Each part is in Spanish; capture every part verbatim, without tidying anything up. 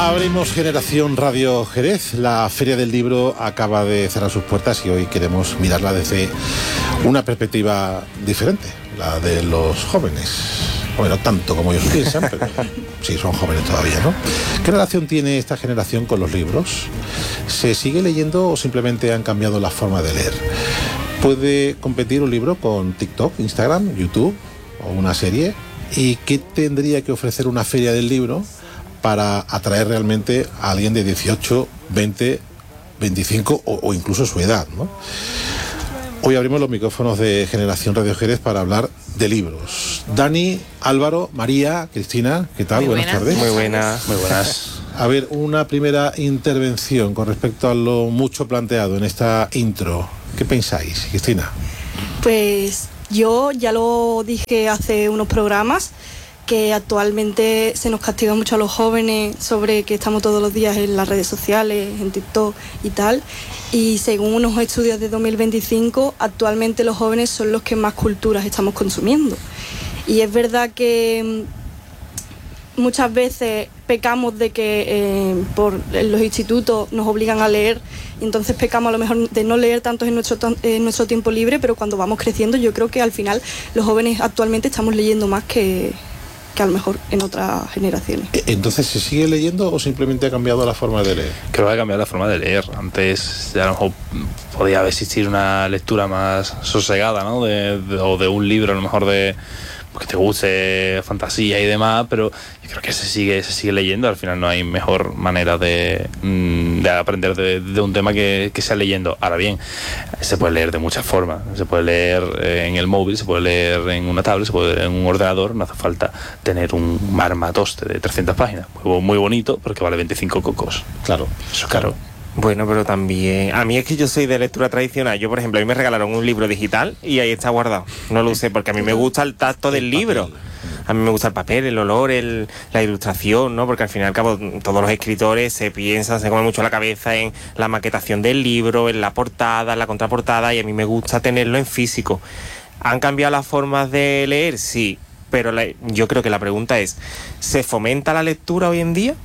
Abrimos Generación Radio Jerez. La Feria del Libro acaba de cerrar sus puertas y hoy queremos mirarla desde una perspectiva diferente, la de los jóvenes. Bueno, no tanto como ellos piensan, pero sí, son jóvenes todavía, ¿no? ¿Qué relación tiene esta generación con los libros? ¿Se sigue leyendo o simplemente han cambiado la forma de leer? ¿Puede competir un libro con TikTok, Instagram, YouTube o una serie? ¿Y qué tendría que ofrecer una feria del libro para atraer realmente a alguien de dieciocho, veinte, veinticinco o, o incluso su edad, ¿no? Hoy abrimos los micrófonos de Generación Radio Jerez para hablar de libros. Dani, Álvaro, María, Cristina, ¿qué tal? Muy buenas. buenas tardes. Muy buenas. Muy buenas. A ver, una primera intervención con respecto a lo mucho planteado en esta intro. ¿Qué pensáis, Cristina? Pues yo ya lo dije hace unos programas, que actualmente se nos castiga mucho a los jóvenes sobre que estamos todos los días en las redes sociales, en TikTok y tal, y según unos estudios de dos mil veinticinco, actualmente los jóvenes son los que más culturas estamos consumiendo. Y es verdad que muchas veces pecamos de que eh, por los institutos nos obligan a leer, y entonces pecamos a lo mejor de no leer tanto en nuestro, en nuestro tiempo libre, pero cuando vamos creciendo yo creo que al final los jóvenes actualmente estamos leyendo más que... que a lo mejor en otras generaciones. Entonces, ¿se sigue leyendo o simplemente ha cambiado la forma de leer? Creo que ha cambiado la forma de leer. Antes ya a lo mejor podía existir una lectura más sosegada, ¿no? De, de, o de un libro a lo mejor de que te guste, fantasía y demás, pero yo creo que se sigue se sigue leyendo. Al final no hay mejor manera de, de aprender de, de un tema que, que sea leyendo. Ahora bien, se puede leer de muchas formas. Se puede leer en el móvil, se puede leer en una tablet, se puede leer en un ordenador. No hace falta tener un armatoste de trescientas páginas. Muy, muy bonito, pero que vale veinticinco cocos. Claro, eso es caro. Bueno, pero también... A mí es que yo soy de lectura tradicional. Yo, por ejemplo, a mí me regalaron un libro digital y ahí está guardado. No lo usé porque a mí me gusta el tacto del libro. A mí me gusta el papel, el olor, el, la ilustración, ¿no? Porque al fin y al cabo todos los escritores se piensan, se comen mucho la cabeza en la maquetación del libro, en la portada, en la contraportada, y a mí me gusta tenerlo en físico. ¿Han cambiado las formas de leer? Sí, pero la, yo creo que la pregunta es, ¿se fomenta la lectura hoy en día?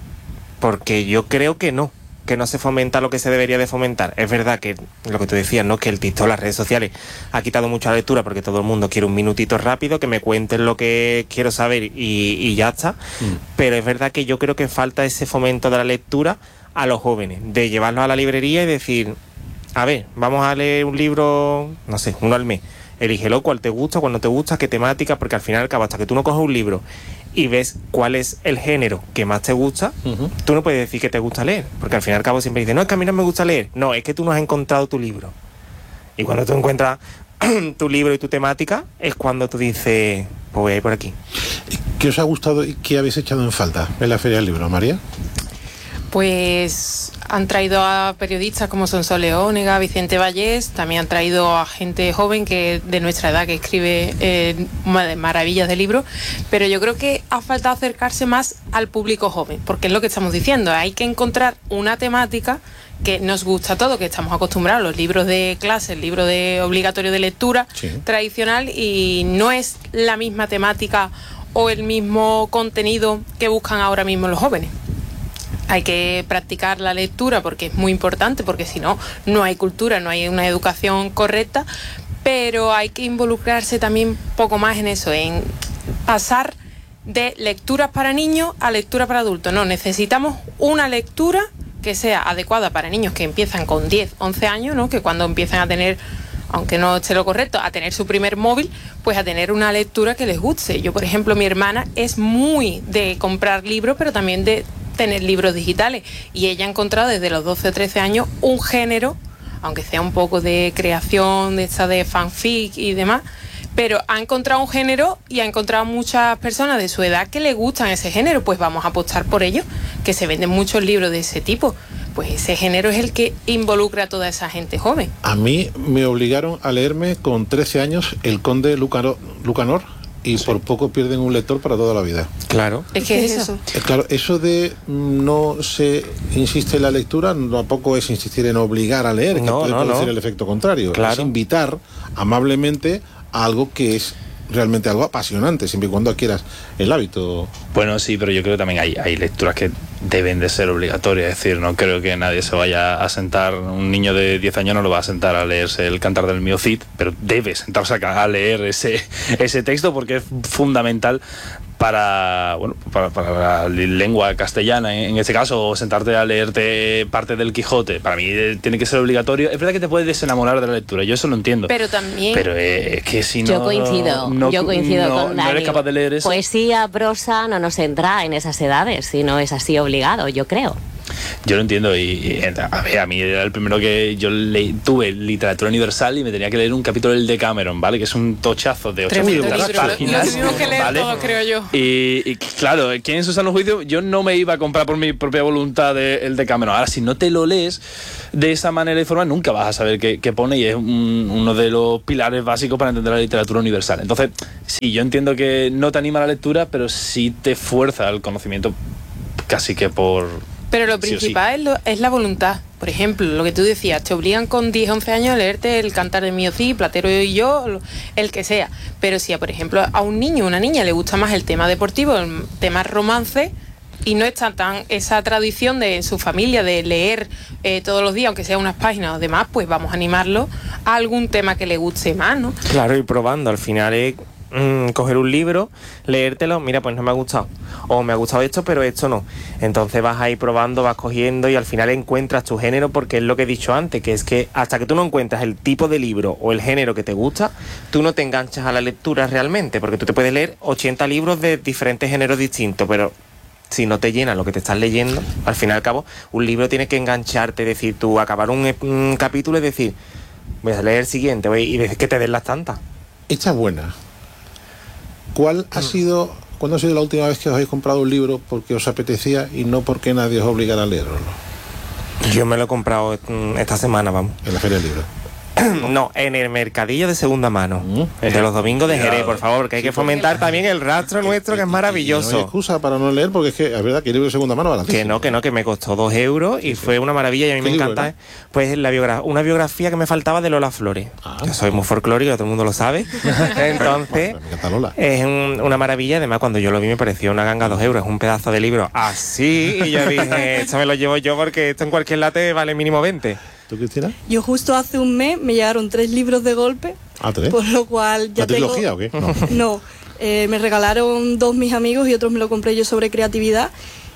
Porque yo creo que no. que no se fomenta lo que se debería de fomentar. Es verdad que lo que tú decías, ¿no? Que el TikTok, las redes sociales ha quitado mucha lectura porque todo el mundo quiere un minutito rápido, que me cuenten lo que quiero saber y, y ya está. Mm. Pero es verdad que yo creo que falta ese fomento de la lectura a los jóvenes, de llevarlos a la librería y decir, a ver, vamos a leer un libro, no sé, uno al mes. Elígelo, cuál te gusta, cuál no te gusta, qué temática, porque al final al cabo, hasta que tú no coges un libro y ves cuál es el género que más te gusta, uh-huh. tú no puedes decir que te gusta leer, porque al fin y al cabo siempre dices, no, es que a mí no me gusta leer. No, es que tú no has encontrado tu libro. Y cuando tú encuentras tu libro y tu temática, es cuando tú dices, pues voy a ir por aquí. ¿Qué os ha gustado y qué habéis echado en falta en la Feria del Libro, María? Pues han traído a periodistas como Sonso Leónega, Vicente Vallés, también han traído a gente joven que de nuestra edad que escribe eh, maravillas de libros, pero yo creo que ha faltado acercarse más al público joven, porque es lo que estamos diciendo, hay que encontrar una temática que nos gusta a todos, que estamos acostumbrados a los libros de clase, el libro de obligatorio de lectura sí. tradicional, y no es la misma temática o el mismo contenido que buscan ahora mismo los jóvenes. Hay que practicar la lectura porque es muy importante, porque si no, no hay cultura, no hay una educación correcta, pero hay que involucrarse también un poco más en eso, en pasar de lecturas para niños a lectura para adultos. No, necesitamos una lectura que sea adecuada para niños que empiezan con diez, once años, ¿no? Que cuando empiezan a tener, aunque no esté lo correcto, a tener su primer móvil, pues a tener una lectura que les guste. Yo, por ejemplo, mi hermana es muy de comprar libros, pero también de tener libros digitales, y ella ha encontrado desde los doce o trece años un género, aunque sea un poco de creación de esta de fanfic y demás, pero ha encontrado un género y ha encontrado muchas personas de su edad que le gustan ese género, pues vamos a apostar por ello, que se venden muchos libros de ese tipo. Pues ese género es el que involucra a toda esa gente joven. A mí me obligaron a leerme con trece años El Conde Lucanor, Lucanor y sí. por poco pierden un lector para toda la vida. Claro. Es que es eso. Eh, claro, eso de no se insiste en la lectura, tampoco es insistir en obligar a leer, no, que puede no, producir no. el efecto contrario. Claro. Es invitar amablemente a algo que es realmente algo apasionante, siempre y cuando adquieras el hábito. Bueno, sí, pero yo creo que también hay, hay lecturas que deben de ser obligatorias. Es decir, no creo que nadie se vaya a sentar, un niño de diez años no lo va a sentar a leerse el Cantar del Mio Cid, pero debe sentarse a, a leer ese, ese texto porque es fundamental para, bueno, para, para la lengua castellana, en este caso, o sentarte a leerte parte del Quijote. Para mí eh, tiene que ser obligatorio. Es verdad que te puedes desenamorar de la lectura, yo eso lo entiendo. Pero también... Pero eh, es que si no... Yo coincido, no, yo coincido no, con Dani. no eres capaz de leer eso. Poesía, prosa, no nos entra en esas edades, si no es así obligado, yo creo. Yo lo entiendo y, y a ver, a mí era el primero que yo leí, tuve literatura universal y me tenía que leer un capítulo del Decameron, ¿vale? Que es un tochazo de ochocientas páginas. Lo tuvimos que leer ¿vale? todo, creo yo. Y, y claro, ¿quién en su sano juicio? Yo no me iba a comprar por mi propia voluntad de, el Decameron. Ahora, si no te lo lees de esa manera y forma, nunca vas a saber qué, qué pone, y es un, uno de los pilares básicos para entender la literatura universal. Entonces, sí, yo entiendo que no te anima la lectura, pero sí te fuerza el conocimiento casi que por... Pero lo sí principal sí. es, lo, es la voluntad. Por ejemplo, lo que tú decías, te obligan con diez, once años a leerte el Cantar de Mio Cid, Platero y yo, el que sea. Pero si, por ejemplo, a un niño o una niña le gusta más el tema deportivo, el tema romance, y no está tan esa tradición de su familia de leer eh, todos los días, aunque sea unas páginas o demás, pues vamos a animarlo a algún tema que le guste más, ¿no? Claro, ir probando. Al final es mm, coger un libro, leértelo, mira, pues no me ha gustado, o me ha gustado esto, pero esto no. Entonces vas a ir probando, vas cogiendo y al final encuentras tu género, porque es lo que he dicho antes, que es que hasta que tú no encuentras el tipo de libro o el género que te gusta, tú no te enganchas a la lectura realmente, porque tú te puedes leer ochenta libros de diferentes géneros distintos, pero si no te llena lo que te estás leyendo, al fin y al cabo, un libro tiene que engancharte, es decir, tú acabar un, un capítulo y decir, voy a leer el siguiente, voy, y decir que te des las tantas. Esta es buena. ¿Cuál ha sido, cuándo ha sido la última vez que os habéis comprado un libro porque os apetecía y no porque nadie os obligara a leerlo? Yo me lo he comprado esta semana, vamos. En la Feria del Libro. No, en el mercadillo de segunda mano, mm. de los domingos de Jerez, por favor, que hay sí, que fomentar también el rastro nuestro, que es maravilloso. No hay excusa para no leer, porque es que es verdad que el libro de segunda mano baratísimo. Que no, que no, que me costó dos euros y sí, fue una maravilla y a mí me encanta. Libro, ¿no? Pues la biogra una biografía que me faltaba de Lola Flores. Ah, que soy muy folclórico, todo el mundo lo sabe. Entonces, me encanta Lola. Es un, una maravilla. Además, cuando yo lo vi me pareció una ganga, dos euros, es un pedazo de libro así. Y yo dije, esto me lo llevo yo porque esto en cualquier late vale mínimo veinte. ¿Tú, Cristina? Yo justo hace un mes me llegaron tres libros de golpe. ¿Ah, tres? Por lo cual ya ¿La trilogía tengo... o qué? No, no eh, me regalaron dos mis amigos y otros me lo compré yo sobre creatividad.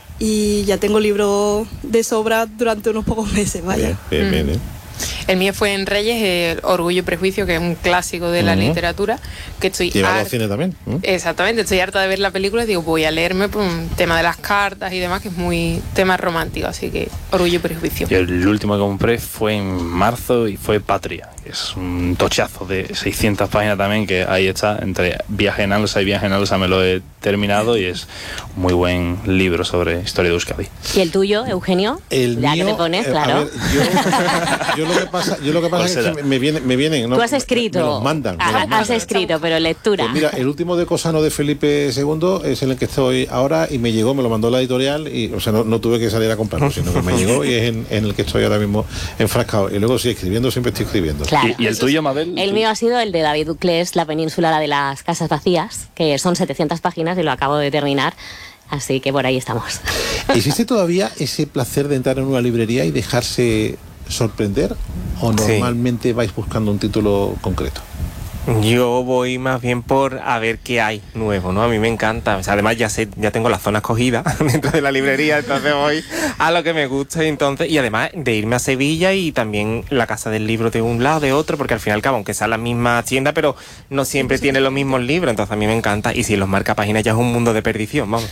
Y ya tengo libros de sobra durante unos pocos meses, vaya. Bien, bien, mm. bien, ¿eh? El mío fue en Reyes, el Orgullo y Prejuicio, que es un clásico de la uh-huh. literatura, que estoy llevado al cine también. ¿Mm? Exactamente, estoy harta de ver la película y digo, voy a leerme por un tema de las cartas y demás, que es muy tema romántico, así que Orgullo y Prejuicio. Yo el último que compré fue en marzo y fue Patria, que es un tochazo de seiscientas páginas también, que ahí está, entre Viaje en Alsa y Viaje en Alsa me lo he terminado y es un muy buen libro sobre historia de Euskadi. ¿Y el tuyo, Eugenio? El ya mío, que te pones, eh, claro. A ver, yo, yo lo que pasa, yo lo que pasa es que me vienen, me vienen, ¿no? Tú has escrito. Me, me los mandan. Me Ah, los mandan. has escrito, pero lectura. Pues mira, el último de Cosano de Felipe segundo es en el que estoy ahora y me llegó, me lo mandó la editorial y, o sea, no, no tuve que salir a comprarlo, sino que me llegó y es en, en el que estoy ahora mismo enfrascado. Y luego sí, escribiendo, siempre estoy escribiendo. Claro. ¿Y, y el tuyo, Mabel? El mío ha sido el de David Duclés, La península la de las casas vacías, que son setecientas páginas y lo acabo de terminar. Así que por ahí estamos. ¿Existe todavía ese placer de entrar en una librería y dejarse sorprender? ¿O normalmente sí. vais buscando un título concreto? Yo voy más bien por a ver qué hay nuevo, ¿no? A mí me encanta. O sea, además ya sé, ya tengo la zona escogida dentro de la librería, entonces voy a lo que me gusta y entonces, y además de irme a Sevilla y también la Casa del Libro de un lado, de otro, porque al fin y al cabo, aunque sea la misma tienda, pero no siempre tiene los mismos libros, entonces a mí me encanta. Y si los marcapáginas ya es un mundo de perdición, vamos.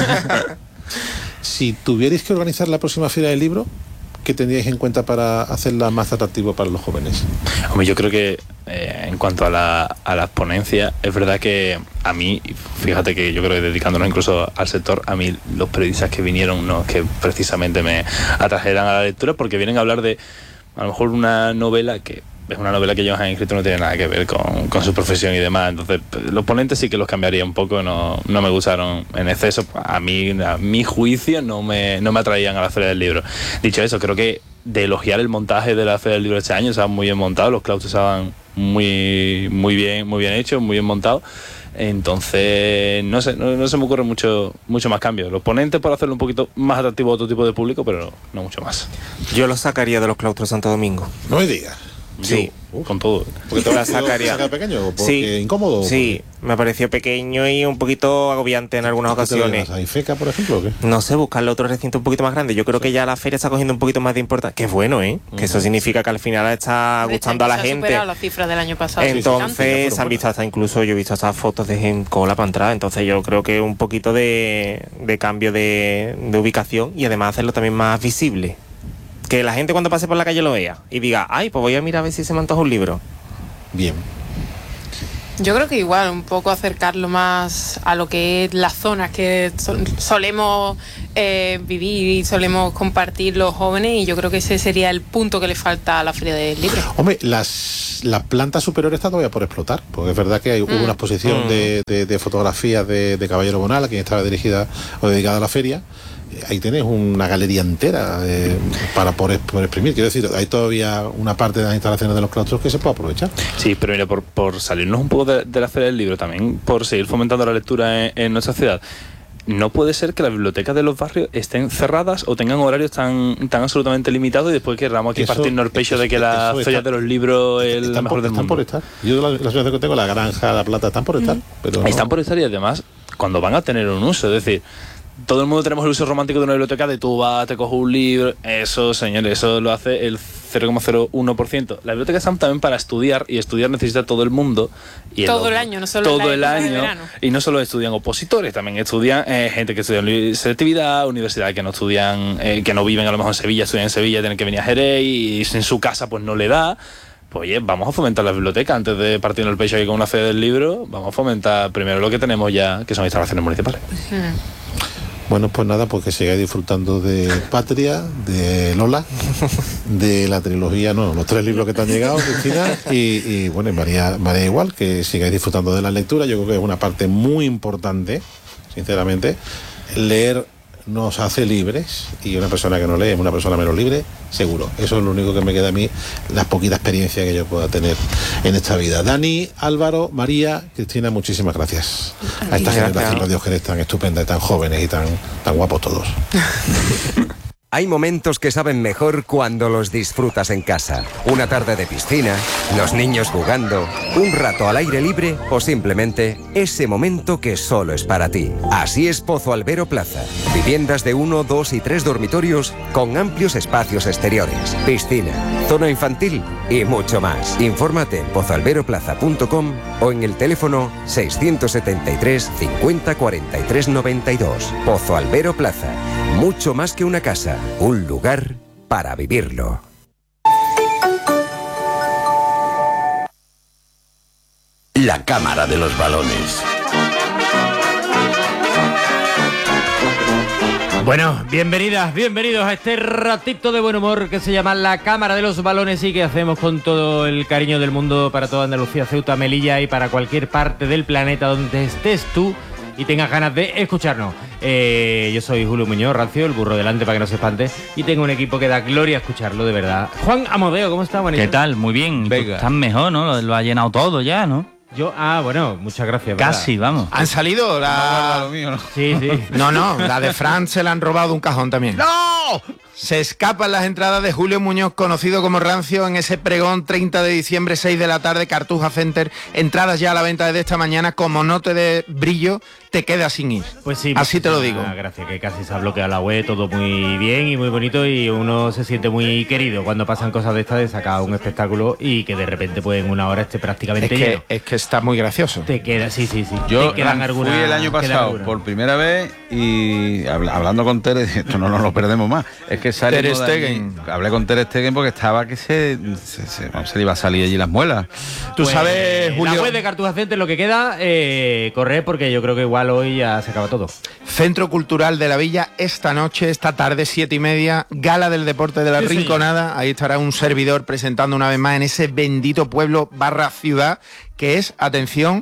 Si tuvierais que organizar la próxima Feria del Libro, ¿qué tendríais en cuenta para hacerla más atractiva para los jóvenes? Hombre, yo creo que eh, en cuanto a la, a las ponencias, es verdad que a mí, fíjate que yo creo que dedicándonos incluso al sector, a mí los periodistas que vinieron no que precisamente me atrajeran a la lectura, porque vienen a hablar de a lo mejor una novela que es una novela que ellos han escrito, no tiene nada que ver con, con su profesión y demás. Entonces, los ponentes sí que los cambiaría un poco, no, no me gustaron en exceso. A mí, a mi juicio, no me, no me atraían a la Feria del Libro. Dicho eso, creo que de elogiar el montaje de la Feria del Libro este año, estaban muy bien montados, los claustros estaban muy, muy bien, muy bien hecho, muy bien montado. Entonces, no sé, no, no se me ocurre mucho, mucho más cambio. Los ponentes por hacerlo un poquito más atractivo a otro tipo de público, pero no, no mucho más. Yo lo sacaría de los claustros Santo Domingo. No me digas. Sí. Uf, con todo. ¿Porque te La la sacaría. sacaría pequeño? ¿Porque Sí. incómodo? Sí, me pareció pequeño y un poquito agobiante en algunas ocasiones. ¿Hay feca, por ejemplo, o qué? No sé, buscarle otro recinto un poquito más grande. Yo creo que ya la feria está cogiendo un poquito más de importancia. Que es bueno, ¿eh? Que eso significa que al final está De hecho, gustando a la se ha gente. superado las cifras del año pasado. Entonces se han visto hasta incluso, yo he visto hasta fotos de gente cola para entrar. Entonces yo creo que un poquito de, de cambio de, de ubicación y además hacerlo también más visible. Que la gente cuando pase por la calle lo vea y diga, ay, pues voy a mirar a ver si se me antoja un libro. Bien. Yo creo que igual, un poco acercarlo más a lo que es las zonas que sol- solemos eh, vivir y solemos compartir los jóvenes, y yo creo que ese sería el punto que le falta a la Feria del Libro. Hombre, las, las plantas superiores están todavía por explotar, porque es verdad que hay, hubo una exposición Mm. de, de, de fotografías de, de Caballero Bonal, a quien estaba dirigida o dedicada a la feria. Ahí tenés una galería entera eh, para poder, poder exprimir. Quiero decir, hay todavía una parte de las instalaciones de los claustros que se puede aprovechar. Sí, pero mira, por, por salirnos un poco de, de la Feria del Libro, también por seguir fomentando la lectura en, en nuestra ciudad, no puede ser que las bibliotecas de los barrios estén cerradas o tengan horarios tan, tan absolutamente limitados y después queramos aquí Eso- partirnos el pecho eso- de que la eso está- feria de los libros es la Están, mejor por, del están mundo. por estar. Yo la, la situación que tengo, la Granja, la Plata, están por estar. Pero no. Están por estar y además cuando van a tener un uso, es decir, todo el mundo tenemos el uso romántico de una biblioteca de tú vas, te coges un libro, eso, señores, eso lo hace el cero coma cero uno por ciento. Las bibliotecas están también para estudiar y estudiar necesita todo el mundo. Y Todo el año, no solo en todo la el época de año. verano. Y no solo estudian opositores, también estudian eh, gente que estudia en selectividad, universidades que no estudian, eh, que no viven a lo mejor en Sevilla, estudian en Sevilla, tienen que venir a Jerez y en su casa pues no le da. Pues oye, vamos a fomentar las bibliotecas antes de partirnos el pecho aquí con una feria del libro. Vamos a fomentar primero lo que tenemos ya, que son instalaciones municipales. Bueno, pues nada, pues que sigáis disfrutando de Patria, de Lola, de la trilogía, no, los tres libros que te han llegado, Cristina, y, y bueno, y María, María igual, que sigáis disfrutando de la lectura. Yo creo que es una parte muy importante, sinceramente. Leer nos hace libres, y una persona que no lee es una persona menos libre, seguro. Eso es lo único que me queda a mí, la poquita experiencia que yo pueda tener en esta vida. Dani, Álvaro, María, Cristina, muchísimas gracias a esta generación de Radio Jerez tan estupenda, y tan jóvenes y tan, tan guapos todos. Hay momentos que saben mejor cuando los disfrutas en casa. Una tarde de piscina, los niños jugando, un rato al aire libre o simplemente ese momento que solo es para ti. Así es Pozo Albero Plaza. Viviendas de uno, dos y tres dormitorios con amplios espacios exteriores, piscina, zona infantil y mucho más. Infórmate en pozo albero plaza punto com o en el teléfono seiscientos setenta y tres cincuenta cuarenta y tres noventa y dos. Pozo Albero Plaza. Mucho más que una casa, un lugar para vivirlo. La Cámara de los Balones. Bueno, bienvenidas, bienvenidos a este ratito de buen humor que se llama La Cámara de los Balones y que hacemos con todo el cariño del mundo para toda Andalucía, Ceuta, Melilla y para cualquier parte del planeta donde estés tú y tengas ganas de escucharnos. Eh, yo soy Julio Muñoz, Rancio, el burro delante para que no se espante, y tengo un equipo que da gloria escucharlo, de verdad. Juan Amodeo, ¿cómo está, bonito? ¿Qué tal? Muy bien. Venga. Estás mejor, ¿no? Lo, lo ha llenado todo ya, ¿no? Yo, ah, bueno, muchas gracias. ¿verdad? Casi, vamos. Han salido la... Lo mío, ¿no? Sí, sí. No, no, la de Fran se la han robado de un cajón también. ¡No! Se escapan las entradas de Julio Muñoz, conocido como Rancio, en ese pregón treinta de diciembre, seis de la tarde, Cartuja Center. Entradas ya a la venta desde esta mañana. Como no te dé brillo, te quedas sin ir. Pues sí. Así te lo digo. Ah, gracias, que casi se ha bloqueado la web, todo muy bien y muy bonito, y uno se siente muy querido cuando pasan cosas de estas, de sacar un espectáculo y que de repente pues en una hora esté prácticamente Es lleno. que, es que está muy gracioso. Te queda, sí, sí, sí. Yo te quedan algunas, fui el año quedan pasado algunas. por primera vez y habla- hablando con Tere, esto no nos lo perdemos más. Es que Ter salimos de allí, Stegen. hablé con Ter Stegen porque estaba que se, se, se- no, se le iba a salir allí las muelas. Tú Pues, sabes, Julio, la web de Cartuja Center, lo que queda, eh, correr, porque yo creo que igual hoy ya se acaba todo. Centro Cultural de la Villa, esta noche, esta tarde, siete y media, Gala del Deporte de la Sí, Rinconada. Ahí estará un servidor presentando una vez más en ese bendito pueblo barra ciudad, que es, atención,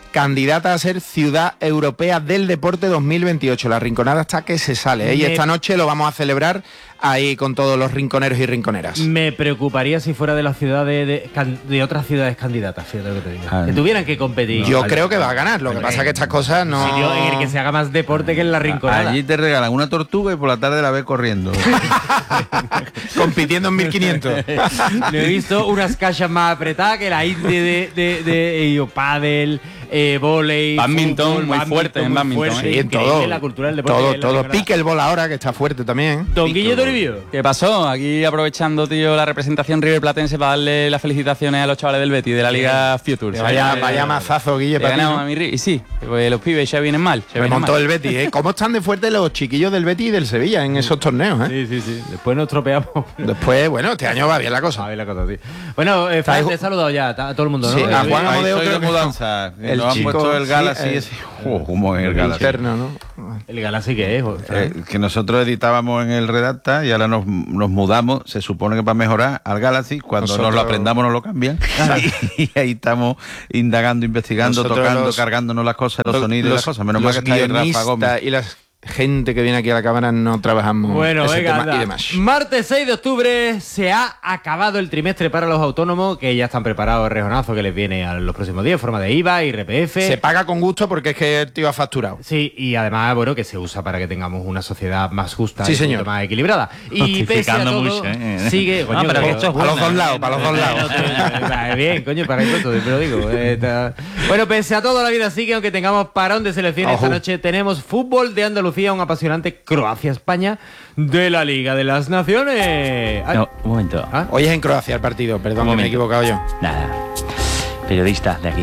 candidata a ser Ciudad Europea del Deporte dos mil veintiocho. La Rinconada está que se sale, ¿eh? Y esta noche lo vamos a celebrar ahí con todos los rinconeros y rinconeras. Me preocuparía si fuera de las ciudades de, de, de otras ciudades candidatas, fíjate lo que te digo. Ah, que tuvieran que competir. Yo no, creo al, que va a ganar, lo que pasa es que estas cosas no... Un sitio en el que se haga más deporte que en la Rinconada. Allí te regalan una tortuga y por la tarde la ves corriendo. Compitiendo en mil quinientos. No he visto unas cajas más apretadas que la indie de, de, de, de eh, pádel, eh, volei, badminton, fútbol, muy fuerte en badminton. Fuerte, sí, en todo. La cultura del deporte. Todo, todo. Pickleball ahora, que está fuerte también. Don Guille Toribio. ¿Qué pasó? Aquí aprovechando, tío, la representación River Platense para darle las felicitaciones a los chavales del Betis de la Liga Futures. Vaya, eh, vaya mazazo, Guille, para ganamos, ¿no? Y sí, pues los pibes ya vienen mal. Ya remontó mal. el Betis, ¿eh? ¿Cómo están de fuerte los chiquillos del Betis y del Sevilla en esos torneos, eh? Sí, sí, sí. Después nos tropeamos. Después, bueno, este año va bien la cosa. Va bien la cosa, sí. Bueno, eh, Fran, te he saludado ya a todo el mundo, ¿no? Sí, a Juan Amodeo creo que mudanza. El nos chico, han puesto el Galaxy sí, ese. Oh, ¿cómo es el Galaxy? Interno, ¿no? El Galaxy que es, eh, que nosotros editábamos en el Redacta y ahora nos, nos mudamos, se supone que para mejorar al Galaxy, cuando nosotros... nos lo aprendamos nos lo cambian y, y ahí estamos indagando, investigando, nosotros tocando, los, cargándonos las cosas, los, los sonidos los, y las cosas. Menos mal que está ahí Rafa Gómez. Y las gente que viene aquí a la cámara no trabajamos bueno, ese venga, tema y demás. Martes seis de octubre se ha acabado el trimestre para los autónomos, que ya están preparados el rejonazo que les viene a los próximos días, forma de I V A, I R P F. Se paga con gusto porque es que el tío ha facturado. Sí, y además, bueno, que se usa para que tengamos una sociedad más justa sí, y señor. más equilibrada. Y pese a todo, mucho, ¿eh? sigue... Coño, no, pero pero, esto es a los dos lados, para los dos lados. Bien, coño, para eso te lo digo. Eh, bueno, pese a todo, la vida sigue, aunque tengamos parón de selecciones. Esta noche tenemos fútbol de Andalucía, un apasionante Croacia-España de la Liga de las Naciones. No, un momento. ¿Ah? Hoy es en Croacia el partido, perdón, que me he equivocado yo. Nada, periodista de aquí.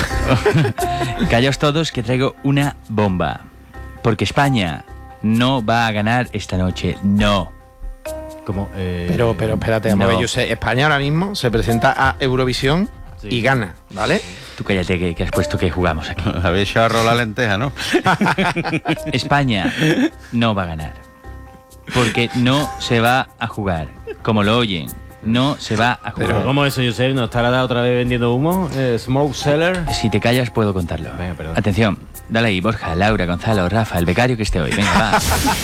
Callaos todos que traigo una bomba. Porque España no va a ganar esta noche, no. Como, eh... Pero, pero espérate, amor, no. Yo sé, España ahora mismo se presenta a Eurovisión sí. y gana, ¿vale? Tú cállate que, que has puesto que jugamos aquí. Habéis echado a rolar la lenteja, ¿no? España no va a ganar. Porque no se va a jugar. Como lo oyen, no se va a jugar. ¿Pero cómo eso, Josep? ¿No estará otra vez vendiendo humo? Eh, ¿Smoke seller? Si te callas puedo contarlo. Venga, perdón. Atención, dale ahí, Borja, Laura, Gonzalo, Rafa, el becario que esté hoy. Venga, va.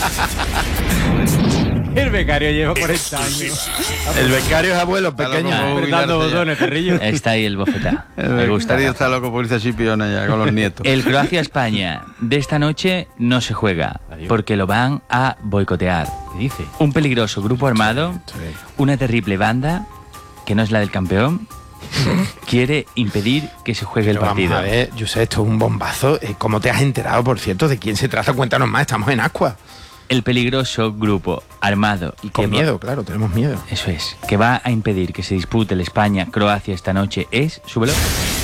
El becario lleva cuarenta años. El becario es abuelo pequeño. Apretando botones, perrillo. Está ahí el bofetá. Me gusta. El está loco por irse a Chipiona ya con los nietos. El Croacia-España de esta noche no se juega. Adiós. Porque lo van a boicotear. ¿Qué dice? Un peligroso grupo armado, sí. Una terrible banda, que no es la del campeón, quiere impedir que se juegue Pero el partido. Vamos a ver, yo sé, esto es un bombazo. ¿Cómo te has enterado, por cierto, de quién se trata? Cuéntanos más, estamos en Ascua. El peligroso grupo armado y con miedo, va, claro, tenemos miedo. Eso es, que va a impedir que se dispute el España-Croacia esta noche es, súbelo.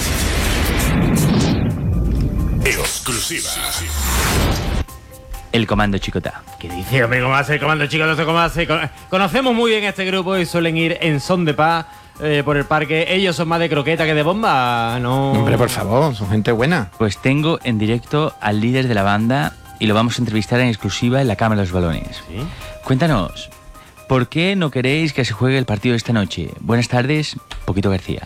Exclusiva. El Comando Chicotá. ¿Qué dice, hombre? ¿Cómo hace el Comando Chicotá? ¿Cómo hace? Conocemos muy bien este grupo y suelen ir en son de paz eh, por el parque. Ellos son más de croqueta que de bomba, ¿no? Hombre, por favor, son gente buena. Pues tengo en directo al líder de la banda y lo vamos a entrevistar en exclusiva en la Cámara de los Balones. ¿Sí? Cuéntanos, ¿por qué no queréis que se juegue el partido esta noche? Buenas tardes, Poquito García.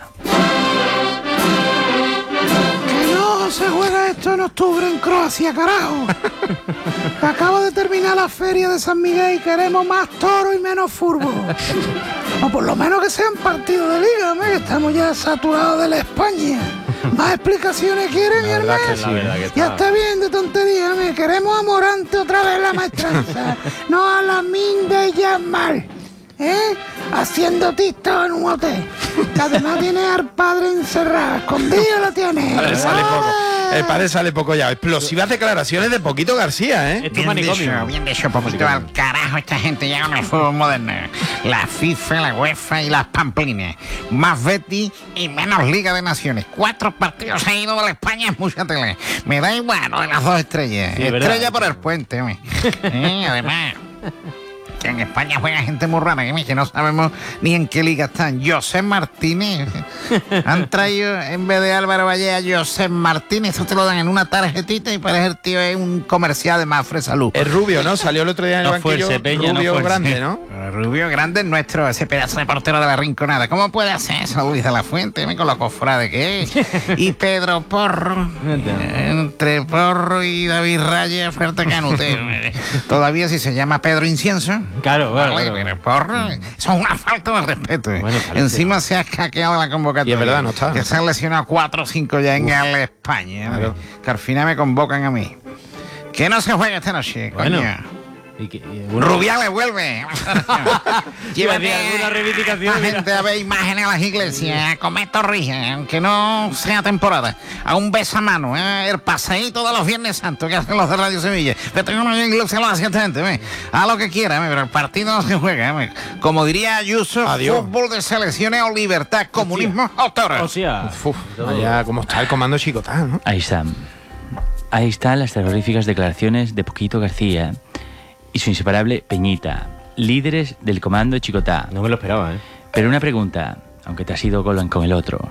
Que no se juega esto en octubre en Croacia, carajo. Acabo de terminar la feria de San Miguel y queremos más toro y menos furbo. O por lo menos que sean partidos de liga, ¿me? Que estamos ya saturados de la España. ¿Más explicaciones quieren, hermano? Ya está bien de tontería, ¿me? Queremos a Morante otra vez la maestranza. No a la Minda y Yamal, ¿eh? Haciendo tista en un hotel. Que además tiene al padre encerrado. Escondido lo tiene. Padre sale poco. El padre sale poco ya. Explosivas declaraciones de Poquito García, ¿eh? Bien dicho, bien dicho, Poquito. Al carajo esta gente llega con el fútbol moderno. La FIFA, la UEFA y las pamplinas. Más Betis y menos Liga de Naciones. Cuatro partidos seguidos de la España es mucha tele. Me da igual, ¿no? De las dos estrellas. Sí, Estrella por el puente, ¿eh? Además... Que en España juega gente muy rara, que no sabemos ni en qué liga están. José Martínez. Han traído, en vez de Álvaro Valle, a José Martínez. Eso te lo dan en una tarjetita y parece el tío es un comercial de Mafre Salud. Es rubio, ¿no? Salió el otro día en el No banquillo. fuerce, Peña, no rubio fuerce. grande, ¿no? Rubio grande es nuestro, ese pedazo de portero de la Rinconada. ¿Cómo puede hacer eso, Luis de la Fuente? Me con lo cofrade que es. Y Pedro Porro. Entre Porro y David Raya, fuerte canutero. Todavía si se llama Pedro Incienso. Claro, bueno, vale, claro. pero Porro, eso es una falta de respeto. Encima se ha hackeado la convocatoria. Y es verdad, no está. Que se han lesionado cuatro o cinco ya en el España. Claro. Que al final me convocan a mí. Que no se juegue esta noche, Bueno. coño. Y que, y Rubiales vuelve. Llévate alguna reivindicación. a gente a ver imágenes a las iglesias, a comer torrijas, aunque no sea temporada. A un besamano, ¿eh? El paseíto de los Viernes Santos que hacen los de Radio Sevilla. Pero tengo una iglesia lo hace esta gente, ¿eh? A lo que quiera, ¿eh? Pero el partido no se juega, ¿eh? Como diría Ayuso, Adiós. fútbol de selecciones o libertad, comunismo o toros. O sea, Uf, allá como está el comando Chicotá, ¿no? Ahí están. Ahí están las terroríficas declaraciones de Poquito García y su inseparable Peñita, líderes del comando Chicotá. no me lo esperaba, ¿eh? Pero una pregunta, aunque te has ido con con el otro.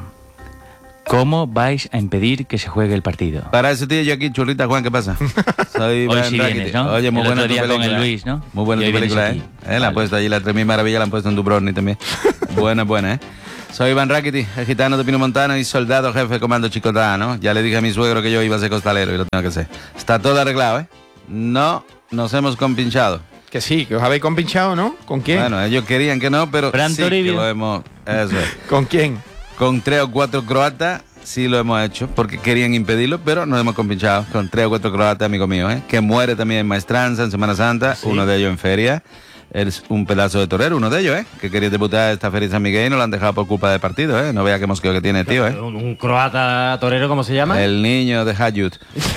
¿Cómo vais a impedir que se juegue el partido? Para eso tío yo aquí, churrita Juan, ¿qué pasa? Soy Hoy Iván sí Rakiti. vienes, ¿no? Oye, muy El buena otro tu día con película. el Luis, ¿no? Muy buena Y tu hoy vienes película, aquí. ¿eh? ¿Eh? La han puesto allí, las tres mil maravillas la han puesto en Dubrovnik también. Buena, buena, ¿eh? Soy Iván Rakiti, el gitano de Pino Montano y soldado jefe de comando Chicotá, ¿no? Ya le dije a mi suegro que yo iba a ser costalero y lo tengo que hacer. Está todo arreglado, ¿eh? No nos hemos compinchado. Que sí, que os habéis compinchado, ¿no? ¿Con quién? Bueno, ellos querían que no, pero Fran sí que Toribio. lo hemos... Eso es. ¿Con quién? Con tres o cuatro croatas sí lo hemos hecho, porque querían impedirlo, pero nos hemos compinchado con tres o cuatro croatas, amigo mío, ¿eh? Que muere también en Maestranza, en Semana Santa, uno de ellos en feria. Es un pedazo de torero, uno de ellos, ¿eh? Que quería debutar esta feria de San Miguel y no lo han dejado por culpa del partido, ¿eh? No vea qué mosqueo que tiene el tío, ¿eh? Un, un croata torero, ¿cómo se llama? El niño de Hayut.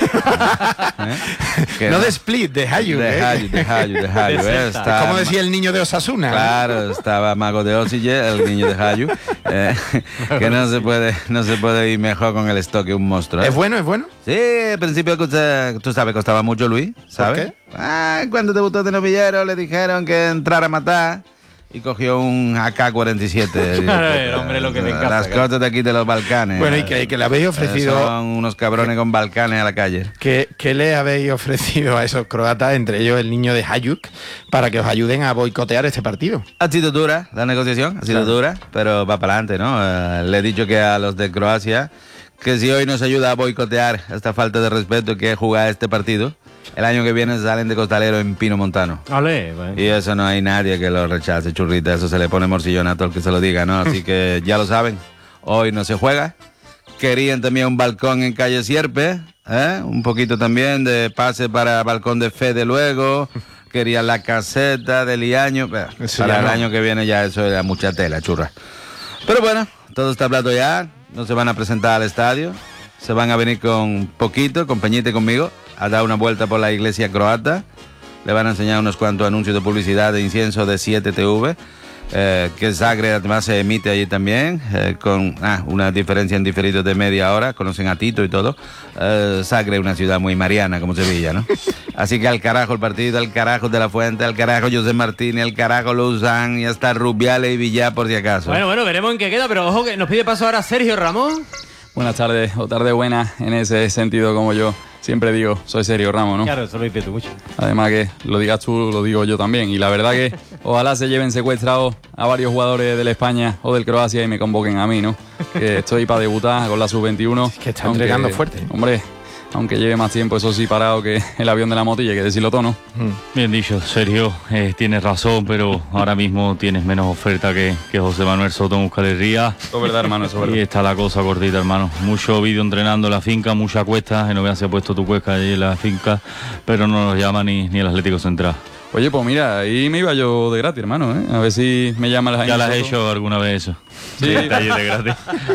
¿Eh? Que No de Split, de Hayut, De ¿eh? Hayut, de Hayut, de Hayut, ¿eh? Está- Como decía el niño de Osasuna. Claro, estaba Mago de Osille, el niño de Hayu, eh, que no se puede no se puede ir mejor con el stock que un monstruo. ¿eh? ¿Es bueno, es bueno? Sí, al principio costaba- tú sabes, costaba mucho Luis, ¿sabes? qué? Ah, cuando debutó de novillero le dijeron que entrara a matar y cogió un A K cuarenta y siete. Claro, el hombre lo que le encanta, Las claro. cosas de aquí de los Balcanes. Bueno, y que, que le habéis Eh, ofrecido... Son unos cabrones con Balcanes a la calle. ¿Qué, ¿Qué le habéis ofrecido a esos croatas, entre ellos el niño de Hayuk, para que os ayuden a boicotear este partido? Ha sido dura la negociación, ha sido Claro. dura, pero va para adelante, ¿no? Eh, le he dicho que a los de Croacia, que si hoy nos ayuda a boicotear esta falta de respeto que es jugar este partido, el año que viene salen de costalero en Pino Montano. Ole, bueno. Y eso no hay nadie que lo rechace, churrita, eso se le pone morcillón a todo el que se lo diga, ¿no? Así que ya lo saben, hoy no se juega. Querían también un balcón en calle Sierpe, ¿eh? Un poquito también de pase para balcón de Fede luego. Querían la caseta de Liaño. Pero Eso para ya el no. año que viene ya eso era mucha tela, churra. Pero bueno, todo está hablado ya. No se van a presentar al estadio. Se van a venir con poquito, con Peñita y conmigo, a dar una vuelta por la iglesia croata. Le van a enseñar unos cuantos anuncios de publicidad de incienso de siete T V. Eh, que Zagreb además se emite allí también, eh, con ah, una diferencia en diferido de media hora, conocen a Tito y todo. Eh, Zagreb es una ciudad muy mariana como Sevilla, ¿no? Así que al carajo el partido, al carajo de la Fuente, al carajo José Martínez, al carajo Luzán y hasta Rubiales y Villar por si acaso. Bueno, bueno, veremos en qué queda, pero ojo que nos pide paso ahora Sergio Ramón. Buenas tardes, o tarde buena en ese sentido, como yo siempre digo, soy Sergio Ramos, ¿no? Claro, eso lo dices tú mucho. Además que lo digas tú, lo digo yo también. Y la verdad que ojalá se lleven secuestrados a varios jugadores del España o del Croacia y me convoquen a mí, ¿no? Que estoy para debutar con la sub veintiuno. Que está entregando fuerte. Hombre, aunque lleve más tiempo, eso sí, parado que el avión de la motilla, hay que decirlo todo, ¿no? Bien dicho, Sergio, eh, tienes razón, pero ahora mismo tienes menos oferta que, que José Manuel Soto en Euskal Herria. Eso es verdad, hermano, eso es verdad. Y está la cosa cortita, hermano. Mucho vídeo entrenando en la finca, mucha cuesta, que no veas si ha puesto tu cuesta allí en la finca, pero no nos llama ni, ni el Atlético Central. Oye, pues mira, ahí me iba yo de gratis, hermano, ¿eh? A ver si me llama el Jaime ¿Ya lo has Soto. hecho alguna vez eso? Sí. Detalles de gratis.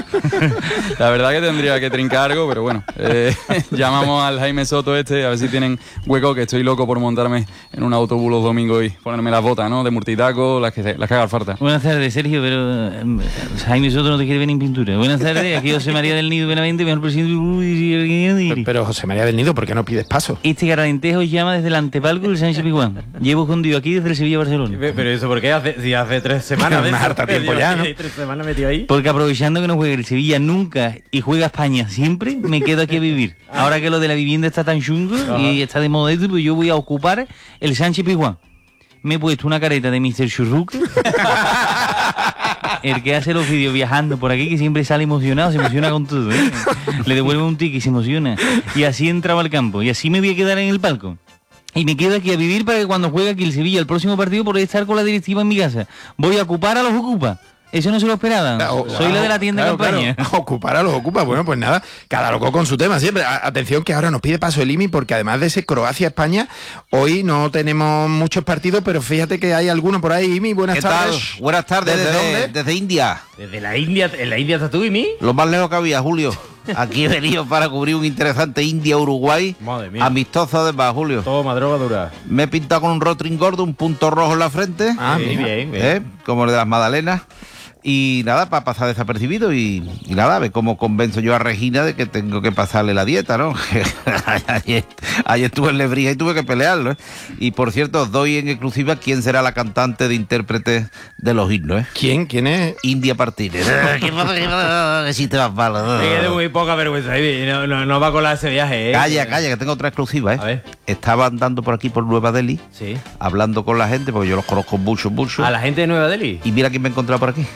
La verdad que tendría que trincar algo, pero bueno. Eh, llamamos al Jaime Soto este, a ver si tienen hueco, que estoy loco por montarme en un autobús los domingos y ponerme las botas, ¿no? De murtitaco, las que, las que hagan falta. Buenas tardes, Sergio, pero eh, Jaime Soto no te quiere ver en pintura. Buenas tardes, aquí José María del Nido Benavente, mejor presidente. Pero, pero José María del Nido, ¿por qué no pides paso? Este caralentejo llama desde el antepalco del Sánchez Pizjuán. Llevo escondido aquí desde el Sevilla-Barcelona. Pero eso, ¿por qué? Hace, si hace tres semanas. Una harta tiempo ya, ¿no? Tres semanas metido ahí. Porque aprovechando que no juega el Sevilla nunca y juega España siempre, me quedo aquí a vivir. Ahora que lo de la vivienda está tan chungo y está de moda, pues yo voy a ocupar el Sánchez Pizjuán. Me he puesto una careta de mister Churruque, el que hace los vídeos viajando por aquí, que siempre sale emocionado, se emociona con todo, ¿eh? Le devuelve un ticket y se emociona. Y así entraba al campo. Y así me voy a quedar en el palco. Y me quedo aquí a vivir para que cuando juegue aquí el Sevilla el próximo partido poder estar con la directiva en mi casa. Voy a ocupar a los ocupa. Eso no se lo esperaban. Claro, Soy claro, la de la tienda claro, de campaña. Claro. Ocupar a los ocupa. Bueno, pues nada, cada loco con su tema siempre. A atención que ahora nos pide paso el I M I porque además de ese Croacia-España, hoy no tenemos muchos partidos, pero fíjate que hay alguno por ahí. I M I, buenas ¿Qué tardes. Tal? Buenas tardes. ¿Desde, desde dónde? Desde India. Desde la India, ¿en la India estás tú, I M I? Lo más lejos que había, Julio. Aquí he venido para cubrir un interesante India-Uruguay. Amistoso además, Julio. Toma, droga dura. Me he pintado con un rotring gordo, un punto rojo en la frente. Ah, bien, bien, bien. ¿Eh? Como el de las Magdalenas. Y nada, para pasar desapercibido y, y nada, a ver cómo convenzo yo a Regina de que tengo que pasarle la dieta, ¿no? ayer, ayer estuve en Lebrija y tuve que pelearlo, ¿eh? Y por cierto, os doy en exclusiva quién será la cantante de intérprete de los himnos, ¿eh? ¿Quién? ¿Quién es? India Martínez. ¿Qué pasa? ¿Qué pasa? Que si te vas malo. Me quedé muy poca vergüenza, no, no, no va a colar ese viaje, ¿eh? Calla, calla, que tengo otra exclusiva, ¿eh? A ver. Estaba andando por aquí por Nueva Delhi, sí, hablando con la gente, porque yo los conozco mucho, mucho. ¿A la gente de Nueva Delhi? Y mira quién me he encontrado por aquí.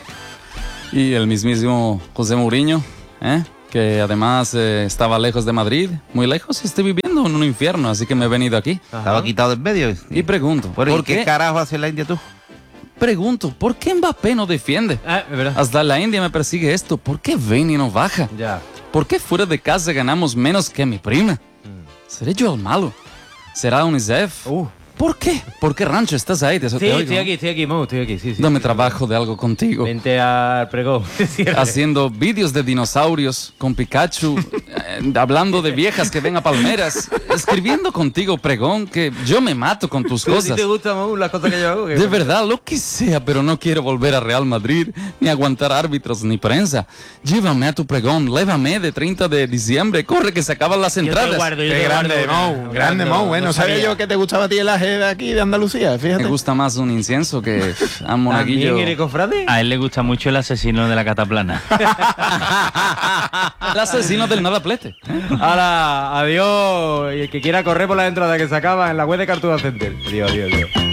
Y el mismísimo José Mourinho, ¿eh? Que además eh, estaba lejos de Madrid, muy lejos, y estoy viviendo en un infierno, así que me he venido aquí. Ajá. Estaba quitado de en medio. Y pregunto, bueno, ¿por ¿y qué, qué carajo hace la India tú? Pregunto, ¿por qué Mbappé no defiende? Ah, Hasta la India me persigue esto. ¿Por qué Vini no baja? Ya. ¿Por qué fuera de casa ganamos menos que mi prima? Mm. ¿Seré yo el malo? ¿Será UNICEF? Uh. ¿Por qué? ¿Por qué, Rancho, estás ahí? Te sí, te oigo, estoy ¿no? aquí, estoy aquí, Mo, estoy aquí, sí, sí. Dame trabajo de algo contigo. Vente al pregón. Haciendo vídeos de dinosaurios con Pikachu, eh, hablando de viejas que ven a palmeras, escribiendo contigo pregón, que yo me mato con tus cosas. ¿Sí te gustan, Mo, las cosas que yo hago? De verdad, lo que sea, pero no quiero volver a Real Madrid, ni aguantar árbitros, ni prensa. Llévame a tu pregón, lévame de treinta de diciembre, corre que se acaban las entradas. Yo te guardo, yo Qué te grande, guardo, Mo, grande, Mo. Bueno, no sabía yo que te gustaba a ti el aje de aquí de Andalucía, fíjate. Me gusta más un incienso que a monaguillo. ¿También eres cofrade? A él le gusta mucho el asesino de la cataplana. El asesino del nadaplete. Ahora, adiós. Y el que quiera correr por la entrada que se acaba en la web de Cartuja Center. Adiós, adiós, adiós.